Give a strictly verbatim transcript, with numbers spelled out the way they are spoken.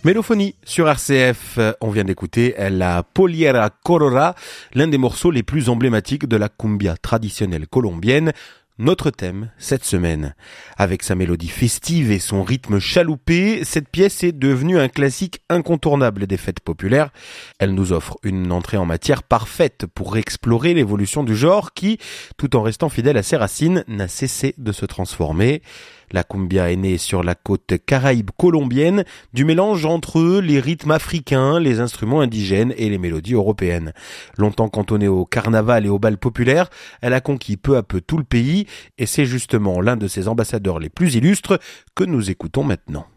Mélophonie sur R C F, on vient d'écouter la Poliera Corora, l'un des morceaux les plus emblématiques de la cumbia traditionnelle colombienne. Notre thème cette semaine. Avec sa mélodie festive et son rythme chaloupé, cette pièce est devenue un classique incontournable des fêtes populaires. Elle nous offre une entrée en matière parfaite pour explorer l'évolution du genre qui, tout en restant fidèle à ses racines, n'a cessé de se transformer. La cumbia est née sur la côte caraïbe colombienne du mélange entre les rythmes africains, les instruments indigènes et les mélodies européennes. Longtemps cantonnée au carnaval et au bal populaire, elle a conquis peu à peu tout le pays et c'est justement l'un de ses ambassadeurs les plus illustres que nous écoutons maintenant.